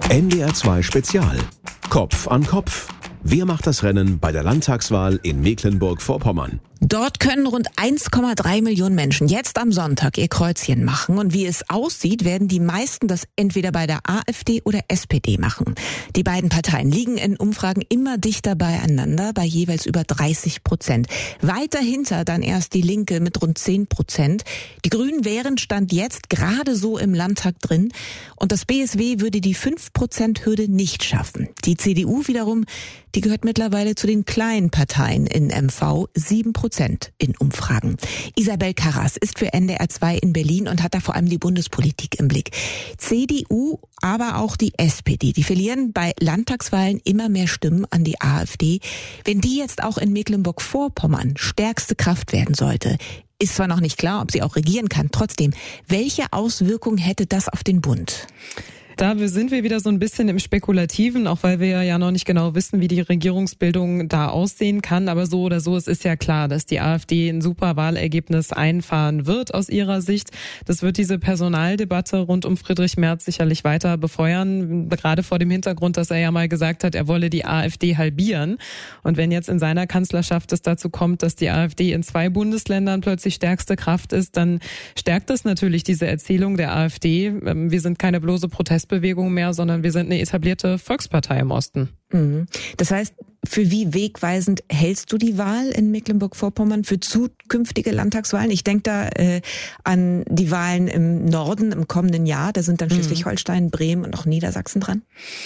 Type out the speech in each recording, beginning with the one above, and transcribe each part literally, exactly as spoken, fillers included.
N D R zwei Spezial. Kopf an Kopf. Wer macht das Rennen bei der Landtagswahl in Mecklenburg-Vorpommern? Dort können rund eins Komma drei Millionen Menschen jetzt am Sonntag ihr Kreuzchen machen. Und wie es aussieht, werden die meisten das entweder bei der AfD oder S P D machen. Die beiden Parteien liegen in Umfragen immer dichter beieinander, bei jeweils über dreißig Prozent. Weit dahinter dann erst die Linke mit rund zehn Prozent. Die Grünen wären Stand jetzt gerade so im Landtag drin. Und das B S W würde die fünf Prozent Hürde nicht schaffen. Die C D U wiederum, die gehört mittlerweile zu den kleinen Parteien in M V, sieben Prozent in Umfragen. Isabel Karras ist für N D R zwei in Berlin und hat da vor allem die Bundespolitik im Blick. C D U, aber auch die S P D, die verlieren bei Landtagswahlen immer mehr Stimmen an die AfD. Wenn die jetzt auch in Mecklenburg-Vorpommern stärkste Kraft werden sollte, ist zwar noch nicht klar, ob sie auch regieren kann. Trotzdem, welche Auswirkungen hätte das auf den Bund? Da sind wir wieder so ein bisschen im Spekulativen, auch weil wir ja noch nicht genau wissen, wie die Regierungsbildung da aussehen kann. Aber so oder so, es ist ja klar, dass die AfD ein super Wahlergebnis einfahren wird aus ihrer Sicht. Das wird diese Personaldebatte rund um Friedrich Merz sicherlich weiter befeuern, gerade vor dem Hintergrund, dass er ja mal gesagt hat, er wolle die AfD halbieren. Und wenn jetzt in seiner Kanzlerschaft es dazu kommt, dass die AfD in zwei Bundesländern plötzlich stärkste Kraft ist, dann stärkt das natürlich diese Erzählung der AfD. Wir sind keine bloße Protestbewegung mehr, sondern wir sind eine etablierte Volkspartei im Osten. Das heißt, für wie wegweisend hältst du die Wahl in Mecklenburg-Vorpommern für zukünftige Landtagswahlen? Ich denke da äh, an die Wahlen im Norden im kommenden Jahr. Da sind dann Schleswig-Holstein, Bremen und auch Niedersachsen dran.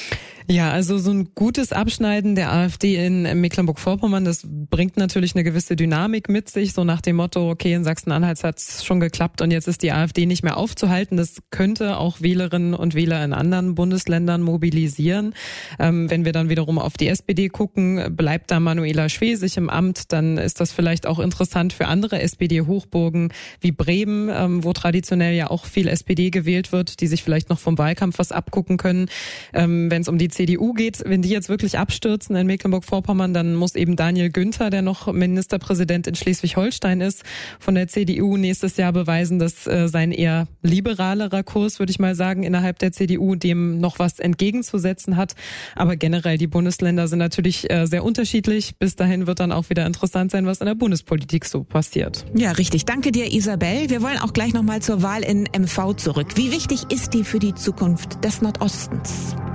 Ja, also so ein gutes Abschneiden der AfD in Mecklenburg-Vorpommern, das bringt natürlich eine gewisse Dynamik mit sich, so nach dem Motto, okay, in Sachsen-Anhalt hat es schon geklappt und jetzt ist die AfD nicht mehr aufzuhalten. Das könnte auch Wählerinnen und Wähler in anderen Bundesländern mobilisieren. Ähm, wenn wir dann wiederum auf die S P D gucken, bleibt da Manuela Schwesig im Amt, dann ist das vielleicht auch interessant für andere S P D-Hochburgen wie Bremen, ähm, wo traditionell ja auch viel S P D gewählt wird, die sich vielleicht noch vom Wahlkampf was abgucken können. Ähm, wenn es um die C D U geht, wenn die jetzt wirklich abstürzen in Mecklenburg-Vorpommern, dann muss eben Daniel Günther, der noch Ministerpräsident in Schleswig-Holstein ist, von der C D U nächstes Jahr beweisen, dass äh, sein eher liberalerer Kurs, würde ich mal sagen, innerhalb der C D U dem noch was entgegenzusetzen hat. Aber generell, die Bundesländer sind natürlich äh, sehr unterschiedlich. Bis dahin wird dann auch wieder interessant sein, was in der Bundespolitik so passiert. Ja, richtig. Danke dir, Isabel. Wir wollen auch gleich nochmal zur Wahl in M V zurück. Wie wichtig ist die für die Zukunft des Nordostens?